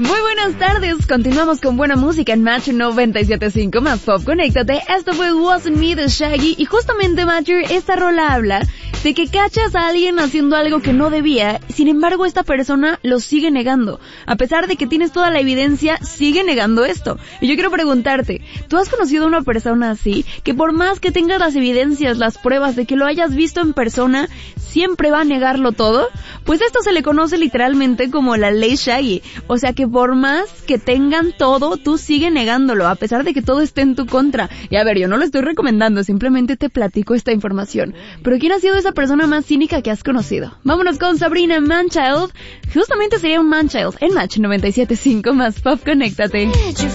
Muy buenas tardes, continuamos con buena música en Match 97.5 más Pop. Conéctate, esto fue Wasn't Me de Shaggy y justamente Matcher, esta rola habla de que cachas a alguien haciendo algo que no debía, sin embargo esta persona lo sigue negando. A pesar de que tienes toda la evidencia, sigue negando esto. Y yo quiero preguntarte, ¿tú has conocido a una persona así? Que por más que tengas las evidencias, las pruebas de que lo hayas visto en persona, ¿siempre va a negarlo todo? Pues esto se le conoce literalmente como la ley Shaggy. O sea que por más que tengan todo, tú sigue negándolo, a pesar de que todo esté en tu contra. Y a ver, yo no lo estoy recomendando, simplemente te platico esta información. Pero ¿quién ha sido esa persona más cínica que has conocido? Vámonos con Sabrina Manchild. Justamente sería un Manchild en Match 97.5 más Pop. Conéctate.